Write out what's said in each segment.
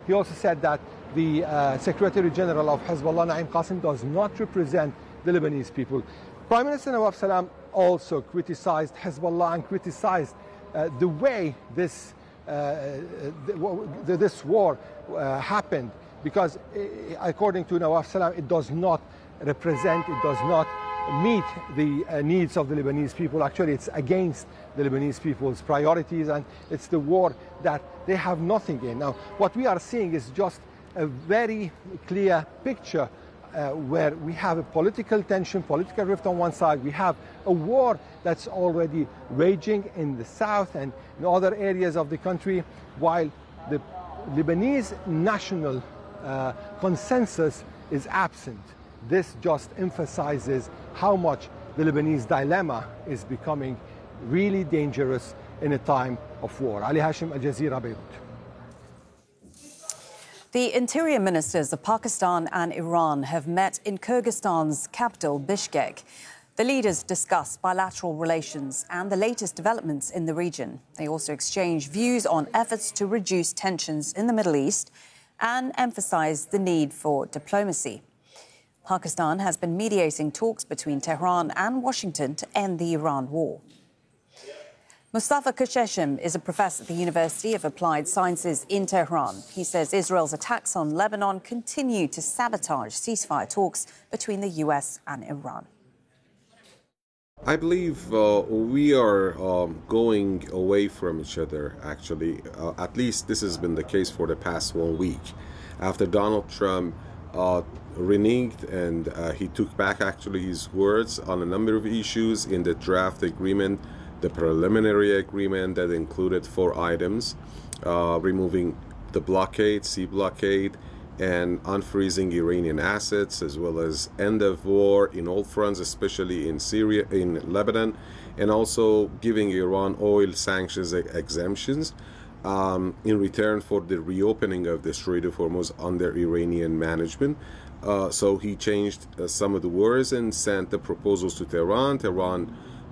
He also said that the Secretary General of Hezbollah, Naim Qassem, does not represent the Lebanese people. Prime Minister Nawaf Salam also criticized Hezbollah and criticized the way this war happened, because according to Nawaf Salam, it does not represent, it does not meet the needs of the Lebanese people. Actually, it's against the Lebanese people's priorities, and it's the war that they have nothing in. Now, what we are seeing is just a very clear picture where we have a political tension, political rift on one side. We have a war that's already raging in the south and in other areas of the country, while the Lebanese national consensus is absent. This just emphasizes how much the Lebanese dilemma is becoming really dangerous in a time of war. Ali Hashim, Al Jazeera, Beirut. The interior ministers of Pakistan and Iran have met in Kyrgyzstan's capital, Bishkek. The leaders discussed bilateral relations and the latest developments in the region. They also exchanged views on efforts to reduce tensions in the Middle East and emphasized the need for diplomacy. Pakistan has been mediating talks between Tehran and Washington to end the Iran war. Mustafa Kasheshim is a professor at the University of Applied Sciences in Tehran. He says Israel's attacks on Lebanon continue to sabotage ceasefire talks between the US and Iran. I believe we are going away from each other, actually. At least this has been the case for the past 1 week. After Donald Trump reneged and he took back actually his words on a number of issues in the draft agreement, the preliminary agreement that included 4 items, removing the blockade, sea blockade, and unfreezing Iranian assets, as well as end of war in all fronts, especially in Syria, in Lebanon, and also giving Iran oil sanctions exemptions in return for the reopening of the Strait of Hormuz under Iranian management. So he changed some of the words and sent the proposals to Tehran. Tehran,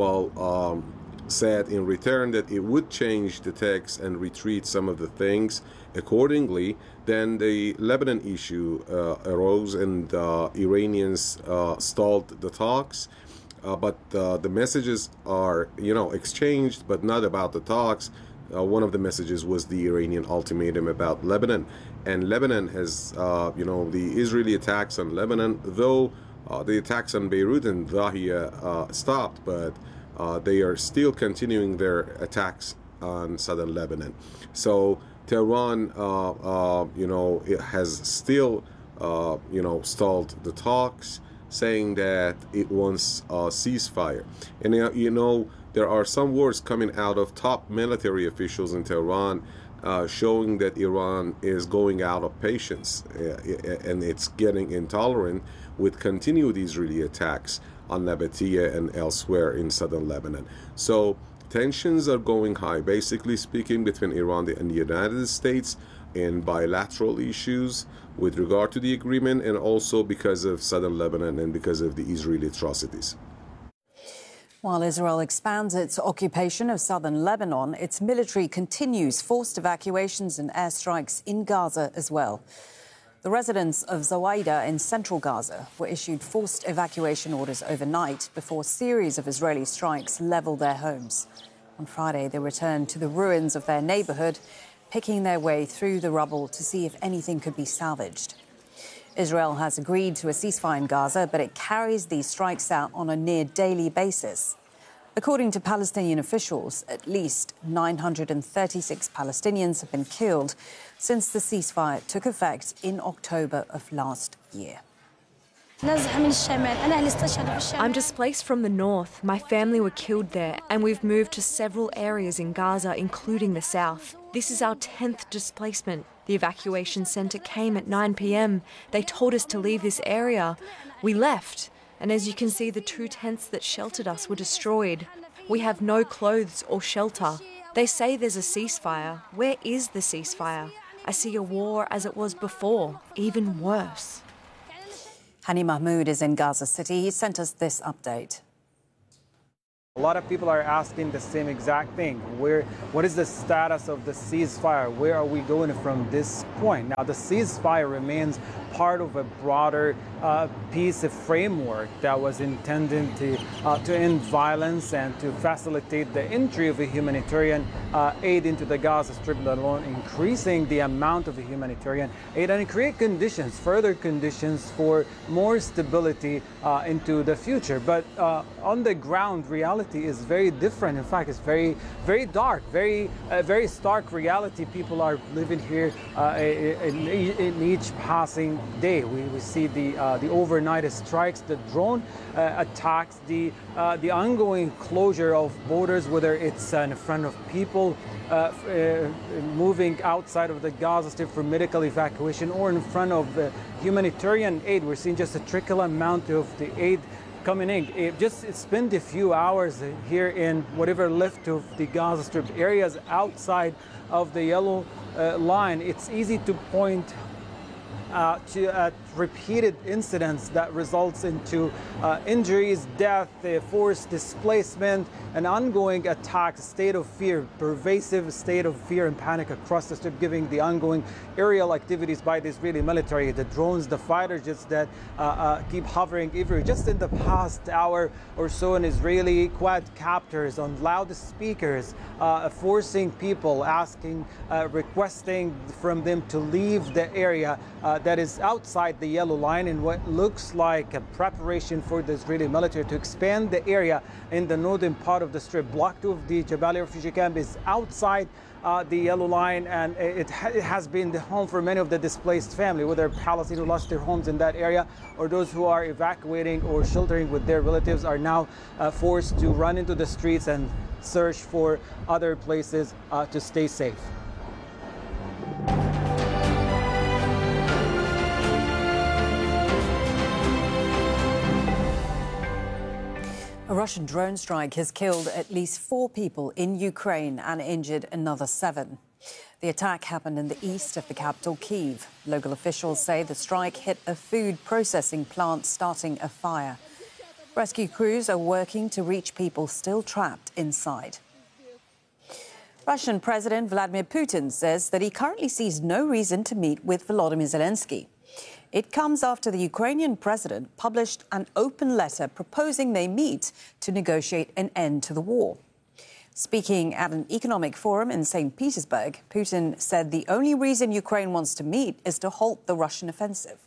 said in return that it would change the text and retreat some of the things accordingly. Then the Lebanon issue arose, and Iranians stalled the talks. But the messages are, exchanged, but not about the talks. One of the messages was the Iranian ultimatum about Lebanon. And Lebanon has, the Israeli attacks on Lebanon, though the attacks on Beirut and Dahiya stopped, but they are still continuing their attacks on southern Lebanon. So Tehran, it has still, stalled the talks, saying that it wants a ceasefire. And, there are some words coming out of top military officials in Tehran showing that Iran is going out of patience and it's getting intolerant with continued Israeli attacks on Nabatea and elsewhere in southern Lebanon. So tensions are going high, basically speaking, between Iran and the United States in bilateral issues with regard to the agreement, and also because of southern Lebanon and because of the Israeli atrocities. While Israel expands its occupation of southern Lebanon, its military continues forced evacuations and airstrikes in Gaza as well. The residents of Zawaida in central Gaza were issued forced evacuation orders overnight before a series of Israeli strikes leveled their homes. On Friday, they returned to the ruins of their neighborhood, picking their way through the rubble to see if anything could be salvaged. Israel has agreed to a ceasefire in Gaza, but it carries these strikes out on a near-daily basis. According to Palestinian officials, at least 936 Palestinians have been killed since the ceasefire took effect in October of last year. I'm displaced from the north. My family were killed there, and we've moved to several areas in Gaza, including the south. This is our 10th displacement. The evacuation centre came at 9 p.m. They told us to leave this area. We left, and as you can see, the 2 tents that sheltered us were destroyed. We have no clothes or shelter. They say there's a ceasefire. Where is the ceasefire? I see a war as it was before, even worse. Hani Mahmoud is in Gaza City. He sent us this update. A lot of people are asking the same exact thing. What is the status of the ceasefire? Where are we going from this point? Now, the ceasefire remains part of a broader peace framework that was intended to end violence and to facilitate the entry of a humanitarian aid into the Gaza Strip, let alone increasing the amount of humanitarian aid and create conditions, further conditions for more stability into the future. But on the ground, reality is very different. In fact, it's very, very dark, very stark reality. People are living here in each passing day. We see the overnight strikes, the drone attacks, the ongoing closure of borders, whether it's in front of people moving outside of the Gaza Strip for medical evacuation or in front of humanitarian aid. We're seeing just a trickle amount of the aid coming in. It's spent a few hours here in whatever left of the Gaza Strip areas outside of the yellow line. It's easy to point to repeated incidents that results into injuries, death, forced displacement, an ongoing attack, state of fear, pervasive state of fear and panic across the Strip, giving the ongoing aerial activities by the Israeli military, the drones, the fighter jets that keep hovering everywhere. Just in the past hour or so, an Israeli quadcopters on loudspeakers forcing people, requesting from them to leave the area that is outside the yellow line in what looks like a preparation for the Israeli military to expand the area in the northern part of the Strip. Block 2 of the Jabalia refugee camp is outside the yellow line, and it has been the home for many of the displaced family, whether Palestinians who lost their homes in that area or those who are evacuating or sheltering with their relatives are now forced to run into the streets and search for other places to stay safe. A Russian drone strike has killed at least 4 people in Ukraine and injured another 7. The attack happened in the east of the capital, Kyiv. Local officials say the strike hit a food processing plant, starting a fire. Rescue crews are working to reach people still trapped inside. Russian President Vladimir Putin says that he currently sees no reason to meet with Volodymyr Zelensky. It comes after the Ukrainian president published an open letter proposing they meet to negotiate an end to the war. Speaking at an economic forum in St. Petersburg, Putin said the only reason Ukraine wants to meet is to halt the Russian offensive.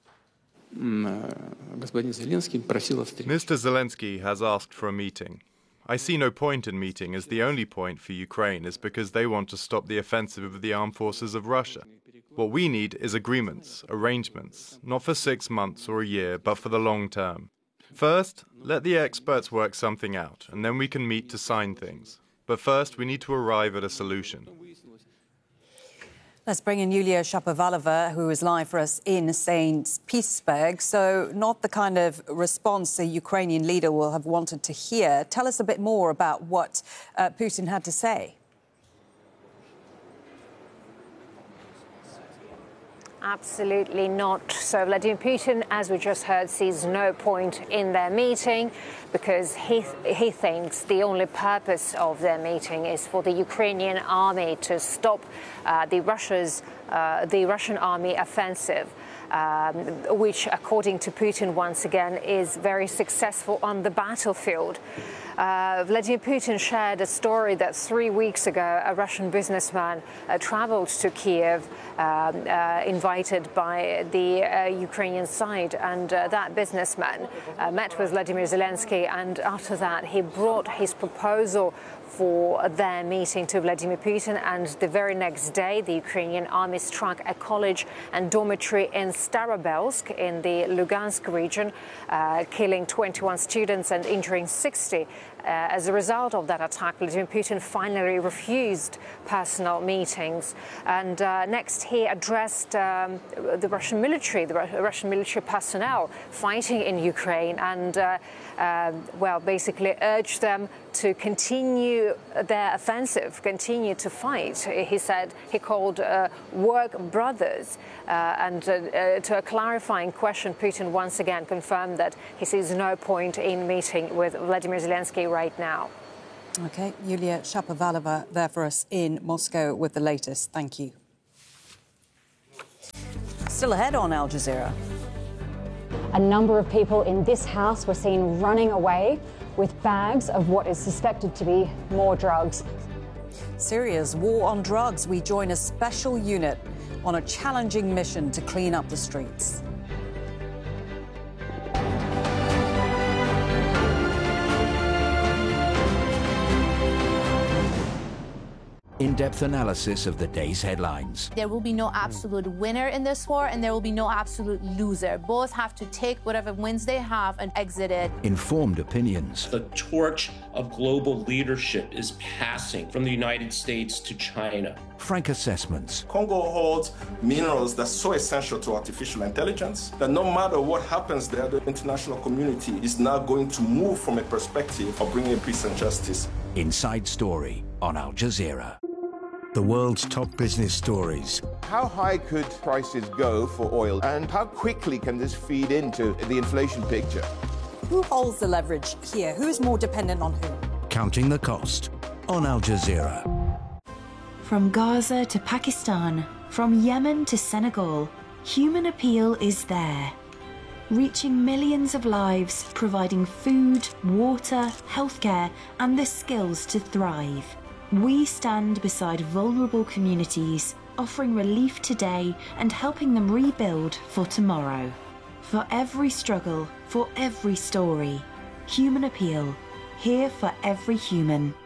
Mr. Zelensky has asked for a meeting. I see no point in meeting, as the only point for Ukraine is because they want to stop the offensive of the armed forces of Russia. What we need is agreements, arrangements, not for 6 months or a year, but for the long term. First, let the experts work something out, and then we can meet to sign things. But first, we need to arrive at a solution. Let's bring in Yulia Shapovalova, who is live for us in St. Petersburg. So not the kind of response a Ukrainian leader will have wanted to hear. Tell us a bit more about what Putin had to say. Absolutely not. So Vladimir Putin, as we just heard, sees no point in their meeting because he thinks the only purpose of their meeting is for the Ukrainian army to stop the Russian army offensive, which, according to Putin, once again, is very successful on the battlefield. Vladimir Putin shared a story that 3 weeks ago a Russian businessman traveled to Kyiv, invited by the Ukrainian side, and that businessman met with Vladimir Zelensky, and after that he brought his proposal for their meeting to Vladimir Putin, and the very next day the Ukrainian army struck a college and dormitory in Starobelsk in the Lugansk region, killing 21 students and injuring 60. As a result of that attack, Vladimir Putin finally refused personal meetings. And next, he addressed the Russian military personnel fighting in Ukraine, and basically urged them to continue their offensive, continue to fight. He said he called work brothers. And to a clarifying question, Putin once again confirmed that he sees no point in meeting with Vladimir Zelensky right now. OK, Yulia Shapovalova there for us in Moscow with the latest. Thank you. Still ahead on Al Jazeera. A number of people in this house were seen running away with bags of what is suspected to be more drugs. Syria's war on drugs. We join a special unit on a challenging mission to clean up the streets. In-depth analysis of the day's headlines. There will be no absolute winner in this war, and there will be no absolute loser. Both have to take whatever wins they have and exit it. Informed opinions. The torch of global leadership is passing from the United States to China. Frank assessments. Congo holds minerals that's so essential to artificial intelligence that no matter what happens there, the international community is now going to move from a perspective of bringing peace and justice. Inside Story on Al Jazeera. The world's top business stories. How high could prices go for oil, and how quickly can this feed into the inflation picture? Who holds the leverage here? Who is more dependent on who? Counting the cost on Al Jazeera. From Gaza to Pakistan, from Yemen to Senegal, Human Appeal is there. Reaching millions of lives, providing food, water, healthcare, and the skills to thrive. We stand beside vulnerable communities, offering relief today and helping them rebuild for tomorrow. For every struggle, for every story, Human Appeal, here for every human.